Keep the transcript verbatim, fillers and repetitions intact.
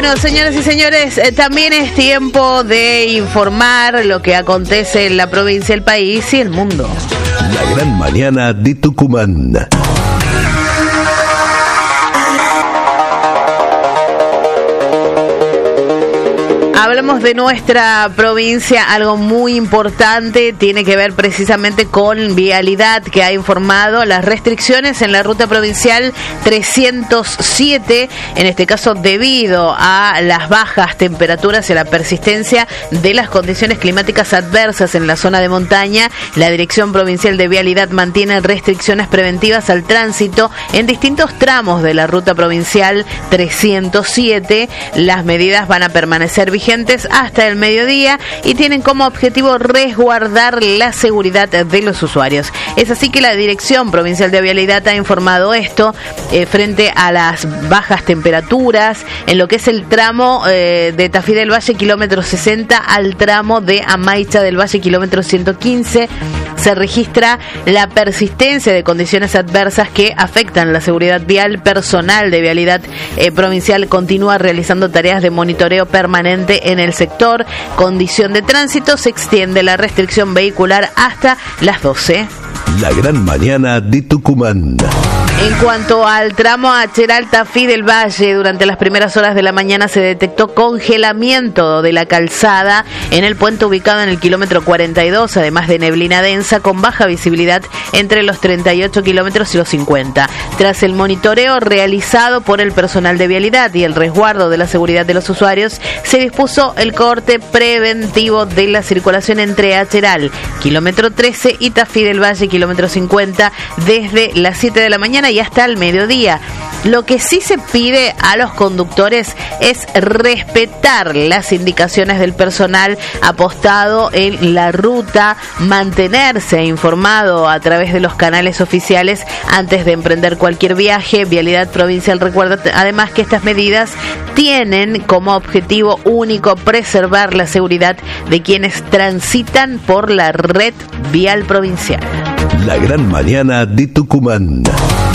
Bueno, señoras y señores, eh, también es tiempo de informar lo que acontece en la provincia, el país y el mundo. La gran mañana de Tucumán. Hablamos de nuestra provincia, algo muy importante, tiene que ver precisamente con Vialidad, que ha informado las restricciones en la ruta provincial trescientos siete, en este caso debido a las bajas temperaturas y a la persistencia de las condiciones climáticas adversas en la zona de montaña. La Dirección Provincial de Vialidad mantiene restricciones preventivas al tránsito en distintos tramos de la ruta provincial trescientos siete. Las medidas van a permanecer vigentes hasta el mediodía y tienen como objetivo resguardar la seguridad de los usuarios. Es así que la Dirección Provincial de Vialidad ha informado esto eh, frente a las bajas temperaturas en lo que es el tramo eh, de Tafí del Valle, kilómetro sesenta, al tramo de Amaicha del Valle, kilómetro ciento quince. Se registra la persistencia de condiciones adversas que afectan la seguridad vial. Personal de Vialidad eh, Provincial continúa realizando tareas de monitoreo permanente en el sector. Condición de tránsito: se extiende la restricción vehicular hasta las doce. La gran mañana de Tucumán. En cuanto al tramo Acheral Tafí del Valle, durante las primeras horas de la mañana se detectó congelamiento de la calzada en el puente ubicado en el kilómetro cuarenta y dos, además de neblina densa con baja visibilidad entre los treinta y ocho kilómetros y los cincuenta. Tras el monitoreo realizado por el personal de Vialidad y el resguardo de la seguridad de los usuarios, se dispuso el corte preventivo de la circulación entre Acheral, kilómetro trece, y Tafí del Valle, kilómetro cincuenta, desde las siete de la mañana y hasta el mediodía. Lo que sí se pide a los conductores es respetar las indicaciones del personal apostado en la ruta, mantenerse informado a través de los canales oficiales antes de emprender cualquier viaje. Vialidad Provincial recuerda además que estas medidas tienen como objetivo único preservar la seguridad de quienes transitan por la red vial provincial. La gran mañana de Tucumán.